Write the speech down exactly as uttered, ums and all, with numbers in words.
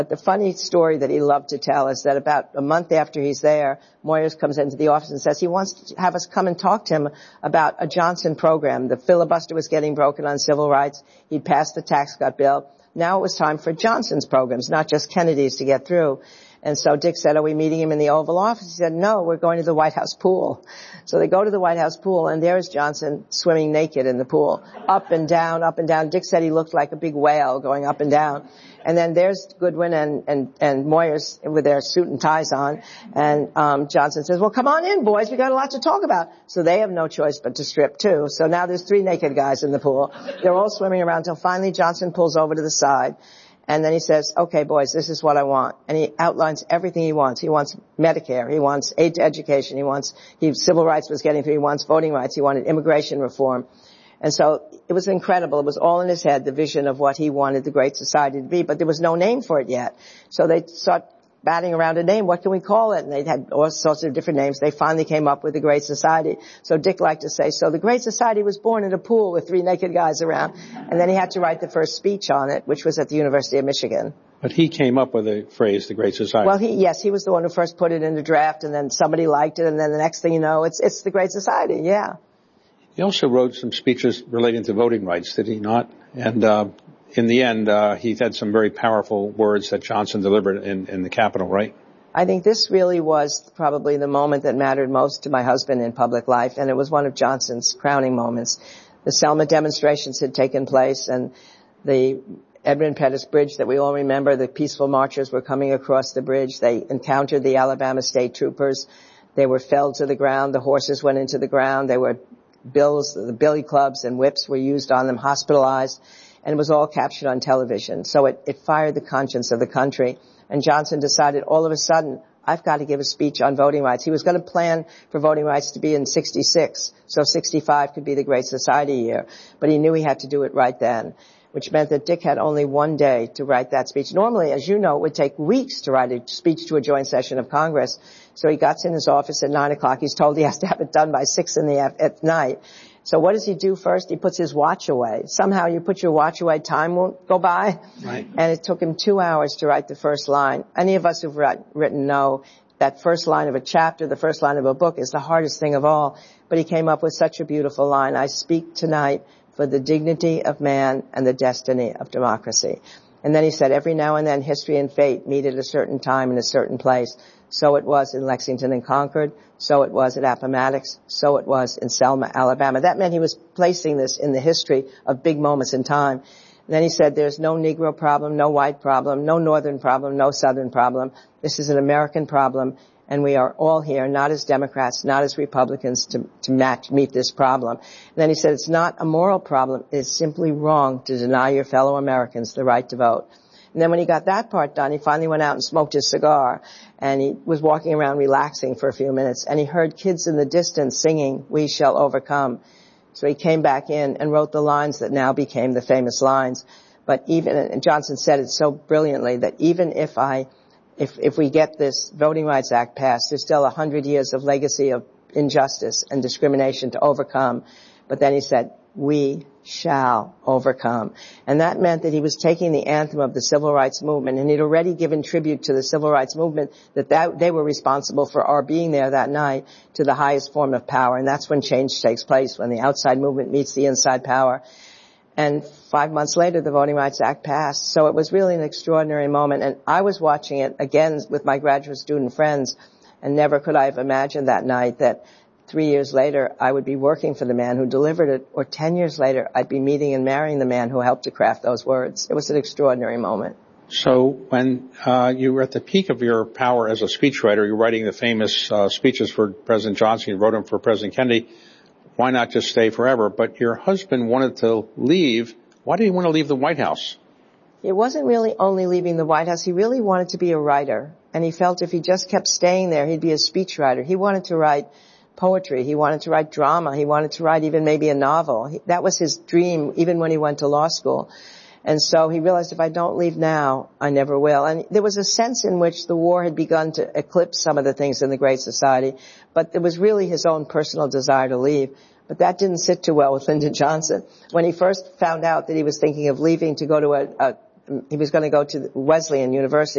But the funny story that he loved to tell is that about a month after he's there, Moyers comes into the office and says he wants to have us come and talk to him about a Johnson program. The filibuster was getting broken on civil rights. He'd passed the tax cut bill. Now it was time for Johnson's programs, not just Kennedy's, to get through. And so Dick said, are we meeting him in the Oval Office? He said, no, we're going to the White House pool. So they go to the White House pool, and there's Johnson swimming naked in the pool, up and down, up and down. Dick said he looked like a big whale going up and down. And then there's Goodwin and, and, and Moyers with their suit and ties on. And um Johnson says, well, come on in, boys. We got a lot to talk about. So they have no choice but to strip, too. So now there's three naked guys in the pool. They're all swimming around until finally Johnson pulls over to the side. And then he says, okay, boys, this is what I want. And he outlines everything he wants. He wants Medicare. He wants aid to education. He wants, he, civil rights was getting through. He wants voting rights. He wanted immigration reform. And so it was incredible. It was all in his head, the vision of what he wanted the Great Society to be, but there was no name for it yet. So they start batting around a name. What can we call it? And they had all sorts of different names. They finally came up with the Great Society. So Dick liked to say, so the Great Society was born in a pool with three naked guys around. And then he had to write the first speech on it, which was at the University of Michigan. But he came up with the phrase, the Great Society. Well, he, yes, he was the one who first put it in the draft, and then somebody liked it, and then the next thing you know, it's, it's the Great Society, yeah. He also wrote some speeches relating to voting rights, did he not? And, uh, in the end, uh, he had some very powerful words that Johnson delivered in, in the Capitol, right? I think this really was probably the moment that mattered most to my husband in public life, and it was one of Johnson's crowning moments. The Selma demonstrations had taken place, and the Edmund Pettus Bridge that we all remember, the peaceful marchers were coming across the bridge. They encountered the Alabama state troopers. They were felled to the ground. The horses went into the ground. They were bills, the billy clubs and whips were used on them, hospitalized, and it was all captured on television. So it, it fired the conscience of the country. And Johnson decided all of a sudden, I've got to give a speech on voting rights. He was going to plan for voting rights to be in sixty-six, so sixty-five could be the Great Society year. But he knew he had to do it right then, which meant that Dick had only one day to write that speech. Normally, as you know, it would take weeks to write a speech to a joint session of Congress. So he got in his office at nine o'clock. He's told he has to have it done by six in the at night. So what does he do first? He puts his watch away. Somehow you put your watch away, time won't go by. Right. And it took him two hours to write the first line. Any of us who've written know that first line of a chapter, the first line of a book is the hardest thing of all. But he came up with such a beautiful line. I speak tonight for the dignity of man and the destiny of democracy. And then he said, every now and then history and fate meet at a certain time in a certain place. So it was in Lexington and Concord. So it was at Appomattox. So it was in Selma, Alabama. That meant he was placing this in the history of big moments in time. And then he said, there's no Negro problem, no white problem, no Northern problem, no Southern problem. This is an American problem. And we are all here, not as Democrats, not as Republicans, to, to match, meet this problem. And then he said, it's not a moral problem. It's simply wrong to deny your fellow Americans the right to vote. And then when he got that part done, he finally went out and smoked his cigar. And he was walking around relaxing for a few minutes. And he heard kids in the distance singing, We Shall Overcome. So he came back in and wrote the lines that now became the famous lines. But even, and Johnson said it so brilliantly, that even if I If, if we get this Voting Rights Act passed, there's still a hundred years of legacy of injustice and discrimination to overcome. But then he said, we shall overcome. And that meant that he was taking the anthem of the civil rights movement, and he'd already given tribute to the civil rights movement, that, that they were responsible for our being there that night, to the highest form of power. And that's when change takes place, when the outside movement meets the inside power. And five months later, the Voting Rights Act passed. So it was really an extraordinary moment. And I was watching it again with my graduate student friends, and never could I have imagined that night that three years later I would be working for the man who delivered it, or ten years later I'd be meeting and marrying the man who helped to craft those words. It was an extraordinary moment. So when uh you were at the peak of your power as a speechwriter, you're writing the famous uh speeches for President Johnson, you wrote them for President Kennedy. Why not just stay forever? But your husband wanted to leave. Why did he want to leave the White House? It wasn't really only leaving the White House. He really wanted to be a writer. And he felt if he just kept staying there, he'd be a speechwriter. He wanted to write poetry. He wanted to write drama. He wanted to write even maybe a novel. He, that was his dream, even when he went to law school. And so he realized, if I don't leave now, I never will. And there was a sense in which the war had begun to eclipse some of the things in the Great Society, but it was really his own personal desire to leave. But that didn't sit too well with Lyndon Johnson. When he first found out that he was thinking of leaving to go to a, a he was going to go to Wesleyan University,